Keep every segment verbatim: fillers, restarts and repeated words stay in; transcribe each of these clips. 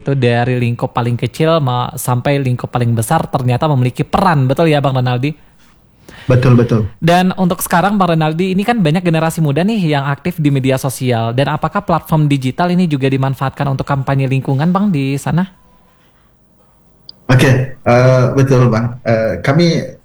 gitu, dari lingkup paling kecil ma- sampai lingkup paling besar ternyata memiliki peran, betul ya Bang Renaldi? Betul, betul. Dan untuk sekarang Bang Renaldi, ini kan banyak generasi muda nih yang aktif di media sosial. Dan apakah platform digital ini juga dimanfaatkan untuk kampanye lingkungan Bang di sana? Oke, eh, betul Bang. Eh, kami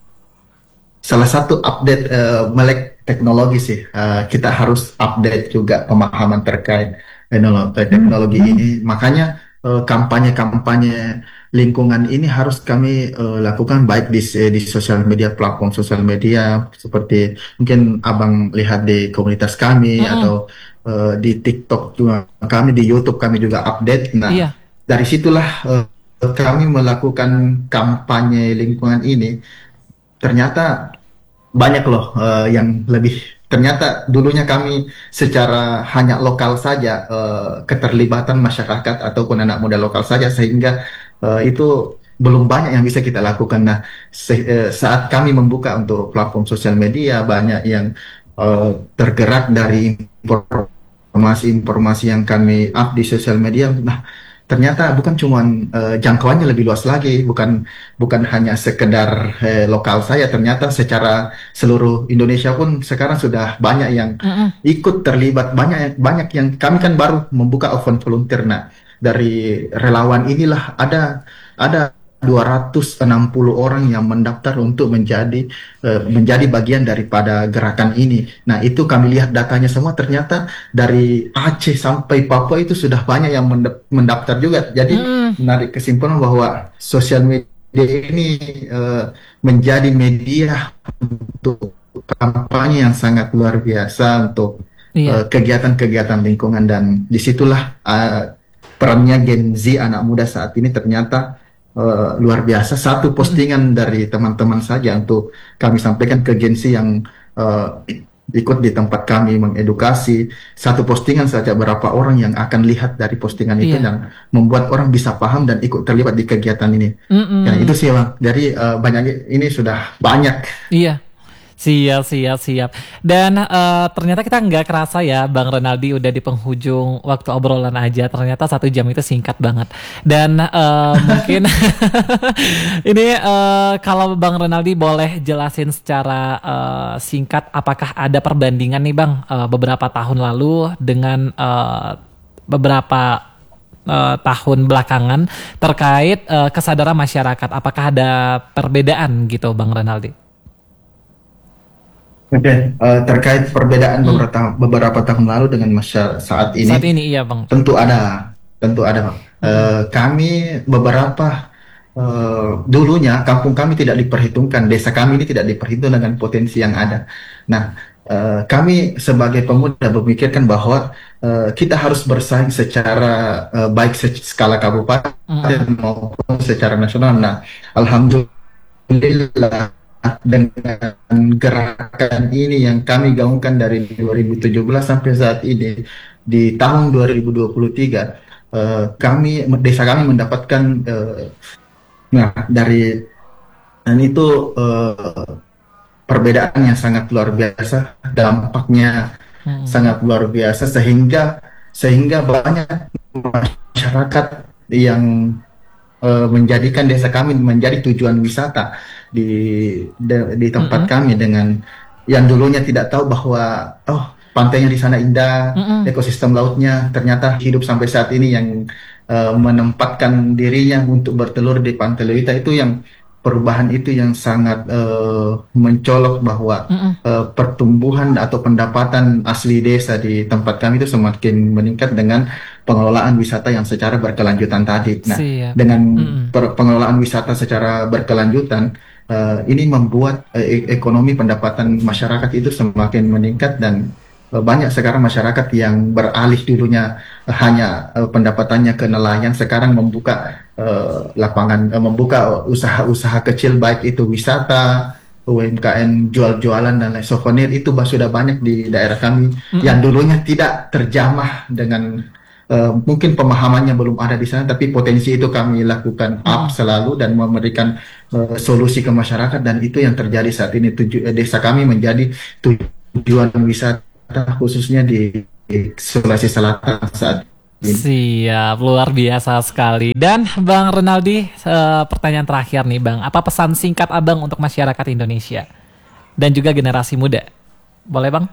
salah satu update eh, melek teknologi sih. Eh, kita harus update juga pemahaman terkait teknolo- eh, teknologi ini. Makanya eh, kampanye-kampanye lingkungan ini harus kami eh, lakukan baik di di sosial media, platform sosial media seperti mungkin Abang lihat di komunitas kami Mm-mm. atau eh, di TikTok juga kami, di YouTube kami juga update. Nah, Iya. dari situlah eh, kami melakukan kampanye lingkungan ini. Ternyata banyak loh eh, yang lebih, ternyata dulunya kami secara hanya lokal saja, eh, keterlibatan masyarakat ataupun anak muda lokal saja, sehingga eh, itu belum banyak yang bisa kita lakukan. Nah, se- eh, saat kami membuka untuk platform sosial media, banyak yang eh, tergerak dari informasi-informasi yang kami up di sosial media. Nah, ternyata bukan cuman eh, jangkauannya lebih luas lagi, bukan bukan hanya sekedar eh, lokal saya, ternyata secara seluruh Indonesia pun sekarang sudah banyak yang Mm-mm. ikut terlibat, banyak banyak yang, kami kan baru membuka open volunteer. Nah, dari relawan inilah ada ada dua ratus enam puluh orang yang mendaftar untuk menjadi eh, menjadi bagian daripada gerakan ini. Nah, itu kami lihat datanya semua, ternyata dari Aceh sampai Papua itu sudah banyak yang mendap- mendaftar juga. Jadi Mm-mm. menarik kesimpulan bahwa sosial media ini eh, menjadi media untuk kampanye yang sangat luar biasa untuk Iya. eh, kegiatan-kegiatan lingkungan, dan disitulah eh, perannya Gen Z, anak muda saat ini ternyata eh, luar biasa. Satu Mm-mm. postingan dari teman-teman saja untuk kami sampaikan ke Gen Z yang eh, ikut di tempat kami mengedukasi, satu postingan saja berapa orang yang akan lihat dari postingan itu Iya. dan membuat orang bisa paham dan ikut terlibat di kegiatan ini. Ya, itu Mm-mm. sih Bang. Jadi eh, banyak, ini sudah banyak. Iya. Siap, siap, siap. Dan eh, ternyata kita nggak kerasa ya, Bang Renaldi udah di penghujung waktu obrolan aja. Ternyata satu jam itu singkat banget. Dan eh, mungkin ini eh, kalau Bang Renaldi boleh jelasin secara eh, singkat, apakah ada perbandingan nih Bang eh, beberapa tahun lalu dengan eh, beberapa eh, tahun belakangan terkait eh, kesadaran masyarakat? Apakah ada perbedaan gitu, Bang Renaldi? Oke, eh, terkait perbedaan Hmm. beberapa beberapa tahun lalu dengan masa saat Saat ini, ini iya Bang. tentu ada, tentu ada, Bang. Mm-mm. Eh, kami beberapa eh, dulunya kampung kami tidak diperhitungkan, desa kami ini tidak diperhitungkan dengan potensi yang ada. Nah, eh, kami sebagai pemuda memikirkan bahwa eh, kita harus bersaing secara eh, baik se- skala kabupaten Mm-mm. maupun secara nasional. Nah, alhamdulillah dengan gerakan ini yang kami gaungkan dari dua ribu tujuh belas sampai saat ini, di tahun dua ribu dua puluh tiga eh, kami, desa kami mendapatkan eh, nah dari, dan itu eh, perbedaan yang sangat luar biasa, dampaknya Mm-mm. sangat luar biasa, sehingga sehingga banyak masyarakat yang eh, menjadikan desa kami menjadi tujuan wisata di de- di tempat Mm-mm. kami, dengan yang dulunya tidak tahu bahwa oh, pantainya di sana indah, Mm-mm. ekosistem lautnya ternyata hidup sampai saat ini, yang eh, menempatkan dirinya untuk bertelur di Pantai Leuita, itu yang perubahan itu yang sangat eh, mencolok bahwa Mm-mm. eh, pertumbuhan atau pendapatan asli desa di tempat kami itu semakin meningkat dengan pengelolaan wisata yang secara berkelanjutan tadi. Nah, Siap. dengan Mm-mm. per- pengelolaan wisata secara berkelanjutan, eh, ini membuat eh, e- ekonomi pendapatan masyarakat itu semakin meningkat, dan eh, banyak sekarang masyarakat yang beralih dulunya eh, hanya eh, pendapatannya ke nelayan, sekarang membuka eh, lapangan, eh, membuka usaha-usaha kecil, baik itu wisata, U M K M, jual-jualan dan lain souvenir, itu bah- sudah banyak di daerah kami yang Mm-mm. dulunya tidak terjamah dengan eh, mungkin pemahamannya belum ada di sana, tapi potensi itu kami lakukan up Mm-mm. selalu dan memberikan eh, solusi ke masyarakat, dan itu yang terjadi saat ini. Tuju- eh, desa kami menjadi tujuan wisata khususnya di, di Sulawesi Selatan saat Siap, luar biasa sekali. Dan Bang Renaldi, eh, pertanyaan terakhir nih Bang, apa pesan singkat Abang untuk masyarakat Indonesia dan juga generasi muda? Boleh Bang?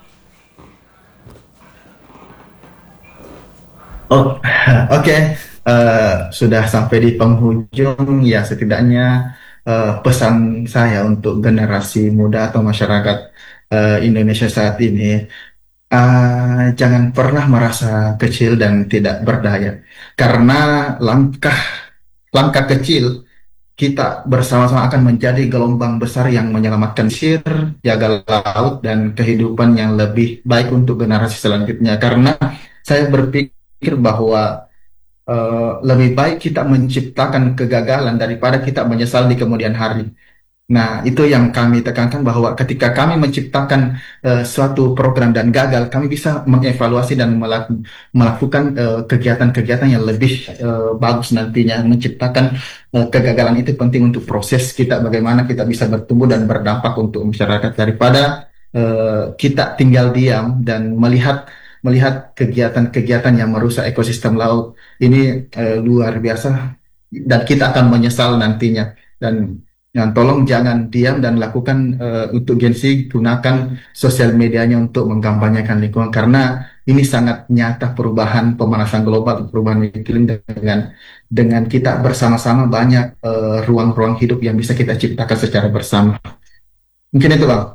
Oh, oke. Eh, sudah sampai di penghujung ya setidaknya eh, pesan saya untuk generasi muda atau masyarakat eh, Indonesia saat ini, eh, jangan pernah merasa kecil dan tidak berdaya karena langkah langkah kecil kita bersama-sama akan menjadi gelombang besar yang menyelamatkan sir, jaga laut, dan kehidupan yang lebih baik untuk generasi selanjutnya. Karena saya berpikir bahwa eh, lebih baik kita menciptakan kegagalan daripada kita menyesal di kemudian hari. Nah, itu yang kami tekankan bahwa ketika kami menciptakan eh, suatu program dan gagal, kami bisa mengevaluasi dan melak- melakukan eh, kegiatan-kegiatan yang lebih eh, bagus nantinya. Menciptakan eh, kegagalan itu penting untuk proses kita, bagaimana kita bisa bertumbuh dan berdampak untuk masyarakat daripada eh, kita tinggal diam dan melihat melihat kegiatan-kegiatan yang merusak ekosistem laut. Ini eh, luar biasa dan kita akan menyesal nantinya. Dan Ya, tolong jangan diam dan lakukan eh, untuk Gen Z gunakan sosial medianya untuk mengkampanyekan lingkungan karena ini sangat nyata perubahan pemanasan global, perubahan iklim dengan dengan kita bersama-sama banyak eh, ruang-ruang hidup yang bisa kita ciptakan secara bersama. Mungkin itu Bang.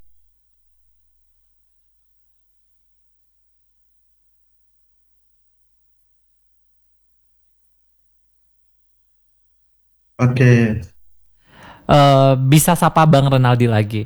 Oke, Eh, bisa sapa Bang Renaldi lagi.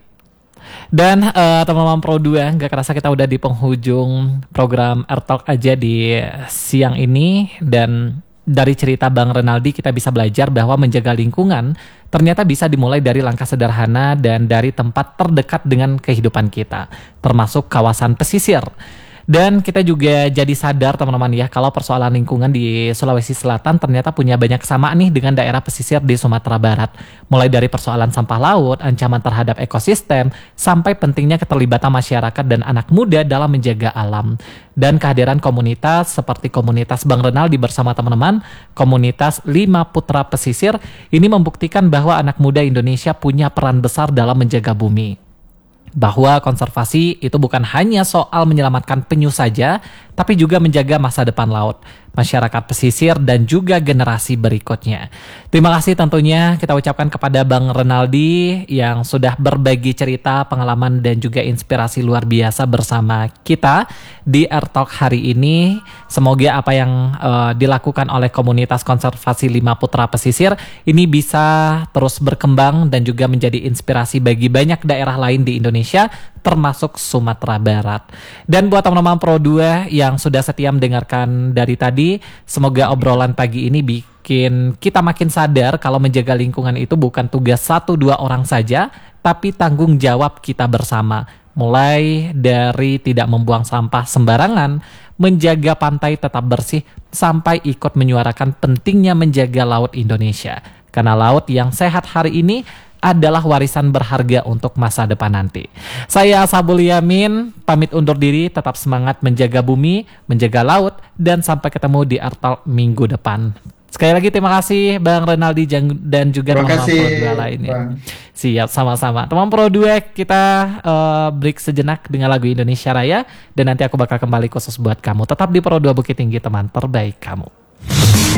Dan eh, teman-teman Pro dua, nggak kerasa kita udah di penghujung program Air Talk aja di siang ini. Dan dari cerita Bang Renaldi kita bisa belajar bahwa menjaga lingkungan ternyata bisa dimulai dari langkah sederhana dan dari tempat terdekat dengan kehidupan kita, termasuk kawasan pesisir. Dan kita juga jadi sadar teman-teman ya kalau persoalan lingkungan di Sulawesi Selatan ternyata punya banyak kesamaan nih dengan daerah pesisir di Sumatera Barat. Mulai dari persoalan sampah laut, ancaman terhadap ekosistem, sampai pentingnya keterlibatan masyarakat dan anak muda dalam menjaga alam. Dan kehadiran komunitas seperti komunitas Bang Renaldi bersama teman-teman, komunitas Lima Putra Pesisir, ini membuktikan bahwa anak muda Indonesia punya peran besar dalam menjaga bumi, bahwa konservasi itu bukan hanya soal menyelamatkan penyu saja, tapi juga menjaga masa depan laut, masyarakat pesisir, dan juga generasi berikutnya. Terima kasih tentunya kita ucapkan kepada Bang Renaldi yang sudah berbagi cerita, pengalaman, dan juga inspirasi luar biasa bersama kita di Air Talk hari ini. Semoga apa yang uh, dilakukan oleh komunitas konservasi Lima Putra Pesisir ini bisa terus berkembang dan juga menjadi inspirasi bagi banyak daerah lain di Indonesia, termasuk Sumatera Barat. Dan buat teman-teman Pro dua yang sudah setia mendengarkan dari tadi, semoga obrolan pagi ini bikin kita makin sadar kalau menjaga lingkungan itu bukan tugas satu dua orang saja, tapi tanggung jawab kita bersama. Mulai dari tidak membuang sampah sembarangan, menjaga pantai tetap bersih, sampai ikut menyuarakan pentingnya menjaga laut Indonesia. Karena laut yang sehat hari ini adalah warisan berharga untuk masa depan nanti. Saya Sabul Yamin, pamit undur diri, tetap semangat menjaga bumi, menjaga laut, dan sampai ketemu di Artal minggu depan. Sekali lagi terima kasih Bang Renaldi dan juga terima teman-teman kasih Pro dua lainnya. Bang. Siap, sama-sama. Teman Pro dua, kita uh, break sejenak dengan lagu Indonesia Raya, dan nanti aku bakal kembali khusus buat kamu. Tetap di Pro dua Bukit Tinggi, teman terbaik kamu.